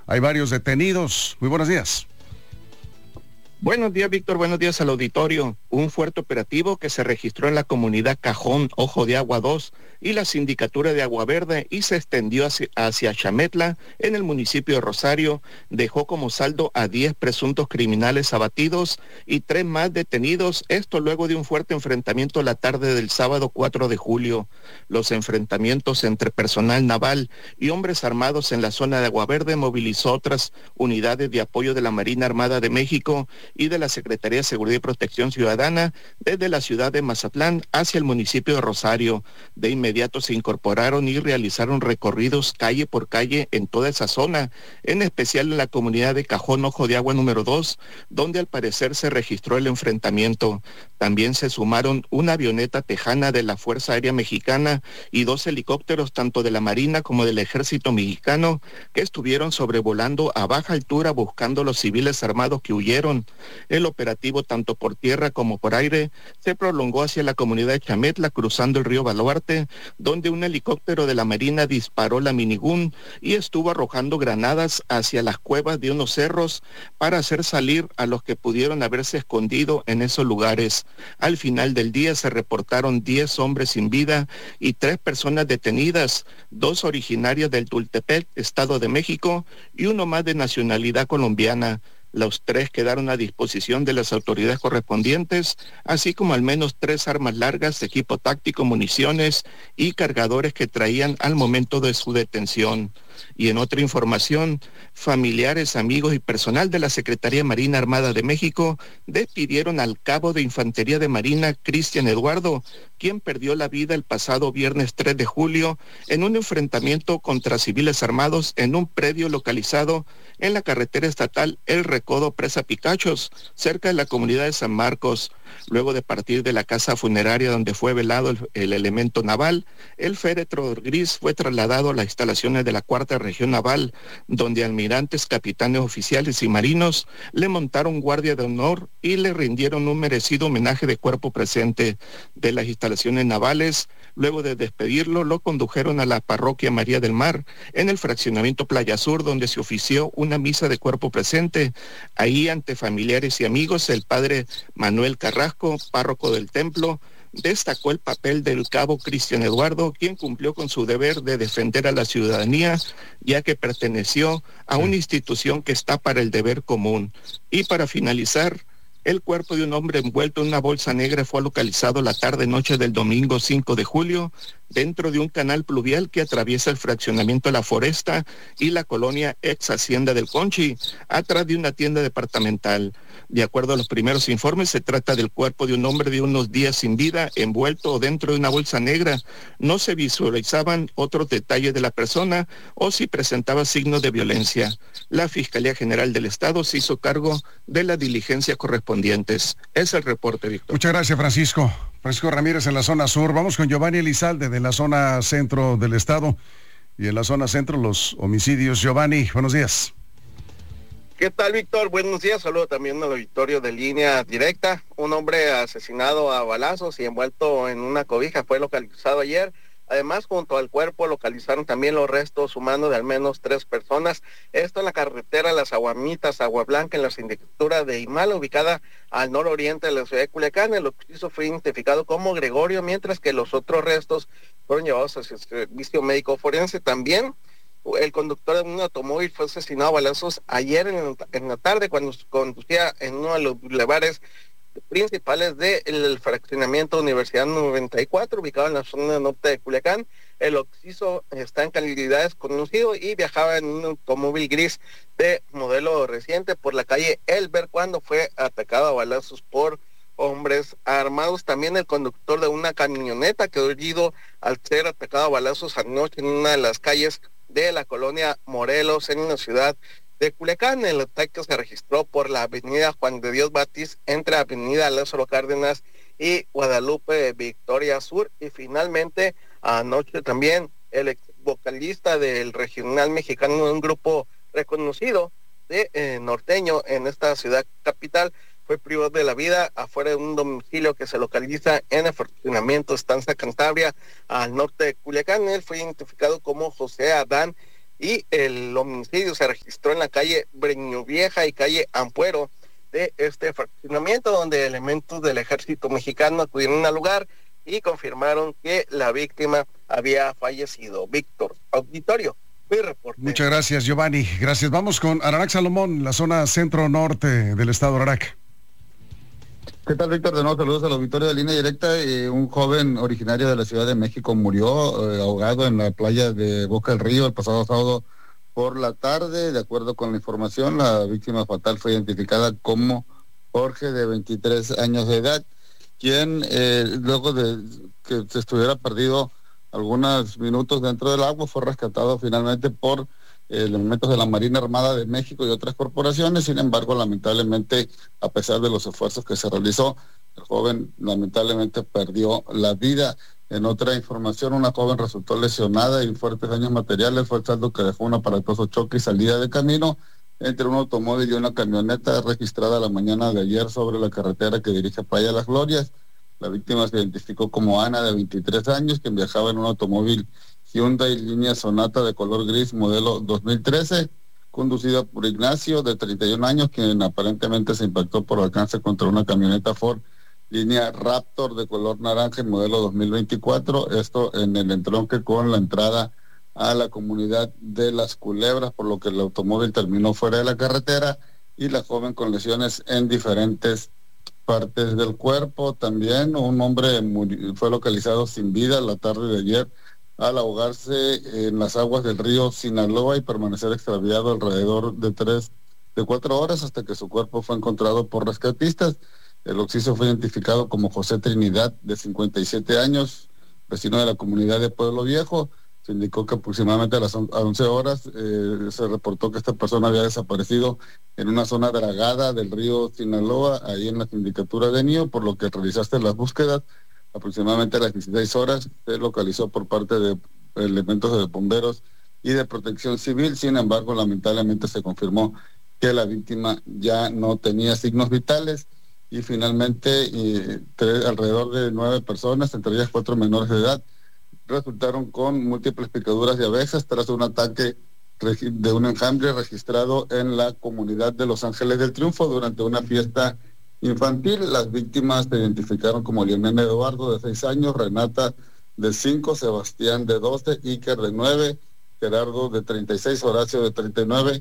hay varios detenidos. Muy buenos días. Buenos días, Víctor. Buenos días al auditorio. Un fuerte operativo que se registró en la comunidad Cajón, Ojo de Agua 2 y la sindicatura de Agua Verde y se extendió hacia Xametla, en el municipio de Rosario, dejó como saldo a 10 presuntos criminales abatidos y 3 más detenidos, esto luego de un fuerte enfrentamiento la tarde del sábado 4 de julio. Los enfrentamientos entre personal naval y hombres armados en la zona de Agua Verde movilizó otras unidades de apoyo de la Marina Armada de México y de la Secretaría de Seguridad y Protección Ciudadana desde la ciudad de Mazatlán hacia el municipio de Rosario. De inmediato se incorporaron y realizaron recorridos calle por calle en toda esa zona, en especial en la comunidad de Cajón Ojo de Agua número 2, donde al parecer se registró el enfrentamiento. También se sumaron una avioneta tejana de la Fuerza Aérea Mexicana y 2 helicópteros tanto de la Marina como del Ejército Mexicano que estuvieron sobrevolando a baja altura buscando a los civiles armados que huyeron. El operativo, tanto por tierra como por aire, se prolongó hacia la comunidad de Xametla, cruzando el río Baluarte, donde un helicóptero de la Marina disparó la minigún y estuvo arrojando granadas hacia las cuevas de unos cerros para hacer salir a los que pudieron haberse escondido en esos lugares. Al final del día se reportaron 10 hombres sin vida y 3 personas detenidas, 2 originarias del Tultepec, Estado de México, y uno más de nacionalidad colombiana. Los 3 quedaron a disposición de las autoridades correspondientes, así como al menos 3 armas largas, equipo táctico, municiones y cargadores que traían al momento de su detención. Y en otra información, familiares, amigos y personal de la Secretaría Marina Armada de México despidieron al cabo de Infantería de Marina, Cristian Eduardo, quien perdió la vida el pasado viernes 3 de julio en un enfrentamiento contra civiles armados en un predio localizado en la carretera estatal El Recodo Presa Picachos, cerca de la comunidad de San Marcos. Luego de partir de la casa funeraria donde fue velado el elemento naval, el féretro gris fue trasladado a las instalaciones de la Cuarta Región Naval, donde almirantes, capitanes oficiales y marinos le montaron guardia de honor y le rindieron un merecido homenaje de cuerpo presente. De las instalaciones navales, luego de despedirlo, lo condujeron a la parroquia María del Mar, en el fraccionamiento Playa Sur, donde se ofició una misa de cuerpo presente. Ahí, ante familiares y amigos, el padre Manuel Carrasco, párroco del templo, destacó el papel del cabo Cristian Eduardo, quien cumplió con su deber de defender a la ciudadanía, ya que perteneció a una institución que está para el deber común. Y para finalizar, el cuerpo de un hombre envuelto en una bolsa negra fue localizado la tarde-noche del domingo 5 de julio dentro de un canal pluvial que atraviesa el fraccionamiento La Foresta y la colonia ex Hacienda del Conchi, atrás de una tienda departamental. De acuerdo a los primeros informes, se trata del cuerpo de un hombre de unos días sin vida, envuelto dentro de una bolsa negra. No se visualizaban otros detalles de la persona o si presentaba signos de violencia. La Fiscalía General del Estado se hizo cargo de las diligencias correspondientes. Es el reporte, Víctor. Muchas gracias, Francisco. Francisco Ramírez en la zona sur. Vamos con Giovanni Elizalde de la zona centro del estado. Y en la zona centro, los homicidios. Giovanni, buenos días. ¿Qué tal, Víctor? Buenos días. Saludo también al auditorio de Línea Directa. Un hombre asesinado a balazos y envuelto en una cobija fue localizado ayer. Además, junto al cuerpo localizaron también los restos humanos de al menos 3 personas. Esto en la carretera Las Aguamitas, Agua Blanca, en la sindicatura de Imala, ubicada al nororiente de la ciudad de Culiacán. El occiso fue identificado como Gregorio, mientras que los otros restos fueron llevados hacia el servicio médico forense. También el conductor de un automóvil fue asesinado a balazos ayer en la tarde cuando conducía en uno de los bulevares principales del fraccionamiento Universidad 94, ubicado en la zona norte de Culiacán. El occiso está en calidad desconocido y viajaba en un automóvil gris de modelo reciente por la calle Elber cuando fue atacado a balazos por hombres armados. También el conductor de una camioneta quedó herido al ser atacado a balazos anoche en una de las calles de la colonia Morelos en la ciudad de Culiacán. El ataque se registró por la avenida Juan de Dios Batis entre avenida Lázaro Cárdenas y Guadalupe Victoria Sur. Y finalmente anoche también el ex vocalista del regional mexicano de un grupo reconocido de norteño en esta ciudad capital fue privado de la vida afuera de un domicilio que se localiza en el fraccionamiento Estancia Cantabria al norte de Culiacán. Él fue identificado como José Adán y el homicidio se registró en la calle Breño Vieja y calle Ampuero de este fraccionamiento, donde elementos del ejército mexicano acudieron al lugar y confirmaron que la víctima había fallecido. Víctor, auditorio, mi reporte. Muchas gracias, Giovanni. Gracias. Vamos con Ararac Salomón, la zona centro-norte del estado de Ararac. ¿Qué tal, Víctor? De nuevo, saludos al auditorio de Línea Directa. Un joven originario de la Ciudad de México murió ahogado en la playa de Boca del Río el pasado sábado por la tarde. De acuerdo con la información, la víctima fatal fue identificada como Jorge, de 23 años de edad, quien luego de que se estuviera perdido algunos minutos dentro del agua, fue rescatado finalmente por elementos de la Marina Armada de México y otras corporaciones. Sin embargo, lamentablemente, a pesar de los esfuerzos que se realizó, el joven lamentablemente perdió la vida. En otra información, una joven resultó lesionada y fuertes daños materiales. Fue el saldo que dejó un aparatoso choque y salida de camino entre un automóvil y una camioneta registrada la mañana de ayer sobre la carretera que dirige a Playa Las Glorias. La víctima se identificó como Ana, de 23 años, quien viajaba en un automóvil Hyundai línea Sonata de color gris modelo 2013, conducida por Ignacio, de 31 años, quien aparentemente se impactó por alcance contra una camioneta Ford línea Raptor de color naranja modelo 2024, esto en el entronque con la entrada a la comunidad de Las Culebras, por lo que el automóvil terminó fuera de la carretera y la joven con lesiones en diferentes partes del cuerpo. También un hombre fue localizado sin vida la tarde de ayer al ahogarse en las aguas del río Sinaloa y permanecer extraviado alrededor de 4 horas hasta que su cuerpo fue encontrado por rescatistas. El occiso fue identificado como José Trinidad, de 57 años, vecino de la comunidad de Pueblo Viejo. Se indicó que aproximadamente a las 11 horas se reportó que esta persona había desaparecido en una zona dragada del río Sinaloa, ahí en la sindicatura de Nío, por lo que realizaste las búsquedas. Aproximadamente a las 16 horas se localizó por parte de elementos de bomberos y de protección civil. Sin embargo, lamentablemente se confirmó que la víctima ya no tenía signos vitales y finalmente alrededor de 9 personas, entre ellas 4 menores de edad, resultaron con múltiples picaduras de abejas tras un ataque de un enjambre registrado en la comunidad de Los Ángeles del Triunfo durante una fiesta infantil. Las víctimas se identificaron como Lionel Eduardo, de 6 años, Renata, de 5, Sebastián, de 12, Iker, de 9, Gerardo, de 36, Horacio, de 39,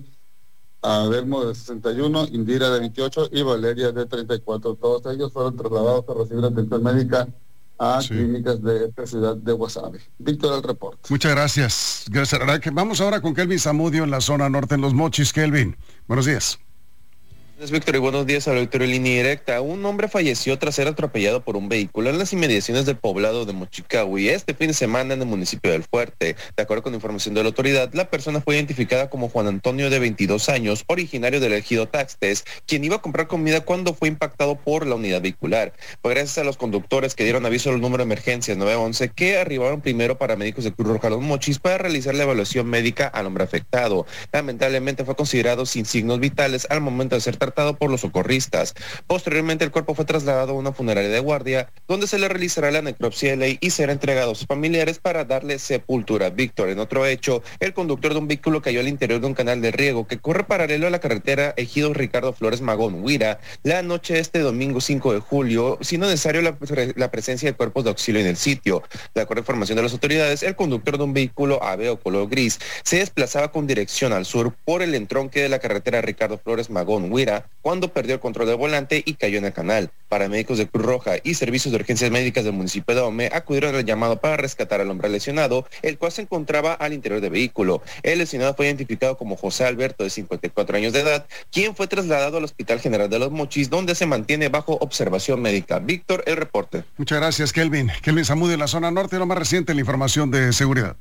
Adelmo, de 61, Indira, de 28 y Valeria, de 34. Todos ellos fueron trasladados a recibir atención médica a clínicas de esta ciudad de Guasave. Víctor, el reporte. Muchas gracias. Gracias, Araque. Vamos ahora con Kelvin Zamudio en la zona norte, en Los Mochis. Kelvin, buenos días. Víctor, y buenos días al auditorio de Línea Directa. Un hombre falleció tras ser atropellado por un vehículo en las inmediaciones del poblado de Mochicahui este fin de semana en el municipio del Fuerte. De acuerdo con información de la autoridad, la persona fue identificada como Juan Antonio, de 22 años, originario del ejido Taxtes, quien iba a comprar comida cuando fue impactado por la unidad vehicular. Fue gracias a los conductores que dieron aviso al número de emergencias 911 que arribaron primero paramédicos de Cruz Roja Los Mochis para realizar la evaluación médica al hombre afectado. Lamentablemente fue considerado sin signos vitales al momento de ser tratado por los socorristas. Posteriormente el cuerpo fue trasladado a una funeraria de guardia, donde se le realizará la necropsia de ley y será entregado a sus familiares para darle sepultura. Víctor, en otro hecho, el conductor de un vehículo cayó al interior de un canal de riego que corre paralelo a la carretera Ejido Ricardo Flores Magón, Huira, la noche de este domingo 5 de julio, siendo necesario la presencia de cuerpos de auxilio en el sitio. De acuerdo a información de las autoridades, el conductor de un vehículo Aveo color gris se desplazaba con dirección al sur por el entronque de la carretera Ricardo Flores Magón, Huira, cuando perdió el control del volante y cayó en el canal. Paramédicos de Cruz Roja y servicios de urgencias médicas del municipio de Ome acudieron al llamado para rescatar al hombre lesionado, el cual se encontraba al interior del vehículo. El lesionado fue identificado como José Alberto, de 54 años de edad, quien fue trasladado al Hospital General de Los Mochis, donde se mantiene bajo observación médica. Víctor, el reporte. Muchas gracias, Kelvin. Kelvin Zamudio en la zona norte, lo más reciente en la información de seguridad.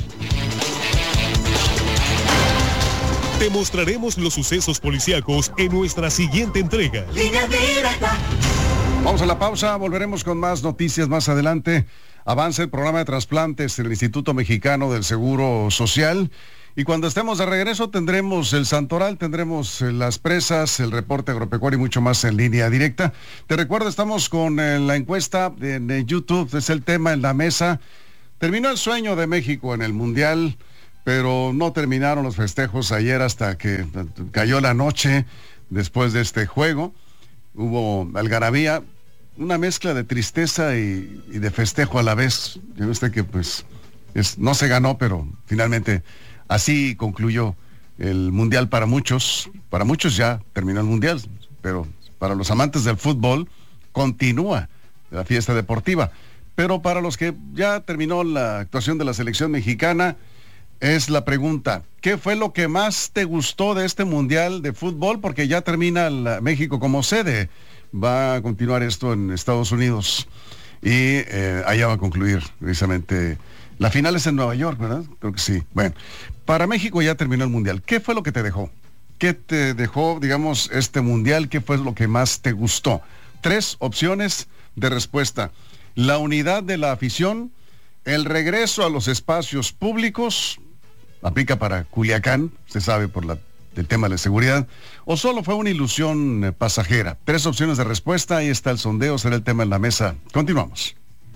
Te mostraremos los sucesos policíacos en nuestra siguiente entrega. Línea Directa. Vamos a la pausa, volveremos con más noticias más adelante. Avanza el programa de trasplantes en el Instituto Mexicano del Seguro Social. Y cuando estemos de regreso tendremos el Santoral, tendremos las presas, el reporte agropecuario y mucho más en Línea Directa. Te recuerdo, estamos con la encuesta en YouTube, es el tema en la mesa. ¿Terminó el sueño de México en el Mundial? pero no terminaron los festejos ayer hasta que cayó la noche después de este juego. Hubo algarabía, una mezcla de tristeza y de festejo a la vez. Yo sé que pues no se ganó, pero finalmente así concluyó el Mundial para muchos. Para muchos ya terminó el Mundial, pero para los amantes del fútbol continúa la fiesta deportiva. Pero para los que ya terminó la actuación de la selección mexicana, es la pregunta: ¿qué fue lo que más te gustó de este Mundial de Fútbol? Porque ya termina México como sede. Va a continuar esto en Estados Unidos y allá va a concluir precisamente. La final es en Nueva York, ¿verdad? Creo que sí. Bueno, para México ya terminó el Mundial. ¿Qué fue lo que te dejó? ¿Qué te dejó, digamos, este Mundial? ¿Qué fue lo que más te gustó? 3 opciones de respuesta: la unidad de la afición, el regreso a los espacios públicos, aplica para Culiacán, se sabe por el tema de la seguridad, o solo fue una ilusión pasajera. 3 opciones de respuesta, ahí está el sondeo, será el tema en la mesa. Continuamos.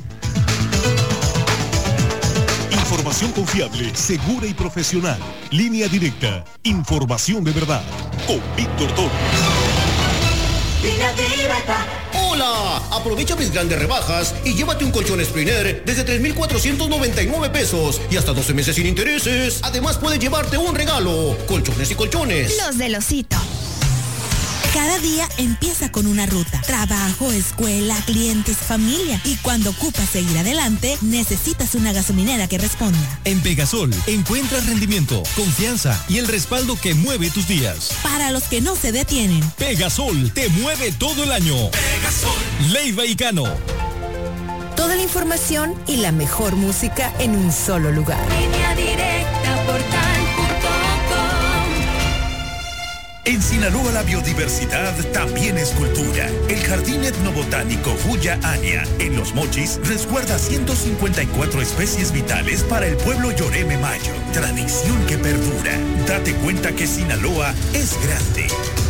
Información confiable, segura y profesional. Línea Directa. Información de verdad. Con Víctor Toro. Línea Directa. ¡Hola! Aprovecha mis grandes rebajas y llévate un colchón Springer desde 3,499 pesos y hasta 12 meses sin intereses. Además puedes llevarte un regalo: colchones y colchones. Los del Osito. Cada día empieza con una ruta: trabajo, escuela, clientes, familia. Y cuando ocupas seguir adelante, necesitas una gasolinera que responda. En Pegasol encuentras rendimiento, confianza y el respaldo que mueve tus días. Para los que no se detienen, Pegasol te mueve todo el año. Pegasol. Leiva y Cano. Toda la información y la mejor música en un solo lugar. Línea Directa, portal.com. En Sinaloa la biodiversidad también es cultura. El Jardín Etnobotánico Huya Aña, en Los Mochis, resguarda 154 especies vitales para el pueblo Yoreme Mayo. Tradición que perdura. Date cuenta que Sinaloa es grande.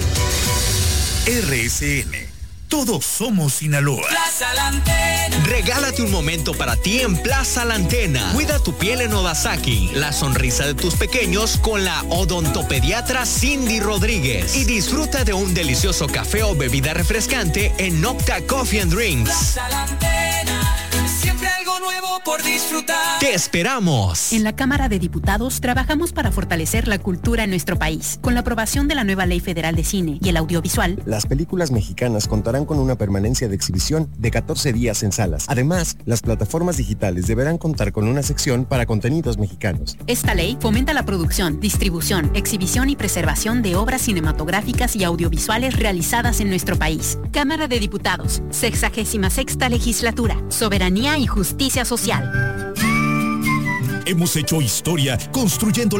RSN. Todos somos Sinaloa. Plaza La Antena. Regálate un momento para ti en Plaza La Antena. Cuida tu piel en Odasaki, la sonrisa de tus pequeños con la odontopediatra Cindy Rodríguez. Y disfruta de un delicioso café o bebida refrescante en Nocta Coffee and Drinks. Plaza La Antena. Siempre algo nuevo por disfrutar. ¡Te esperamos! En la Cámara de Diputados trabajamos para fortalecer la cultura en nuestro país. Con la aprobación de la nueva Ley Federal de Cine y el Audiovisual, las películas mexicanas contarán con una permanencia de exhibición de 14 días en salas. Además, las plataformas digitales deberán contar con una sección para contenidos mexicanos. Esta ley fomenta la producción, distribución, exhibición y preservación de obras cinematográficas y audiovisuales realizadas en nuestro país. Cámara de Diputados, 66ª Legislatura, Soberanía y Justicia Social. Hemos hecho historia construyendo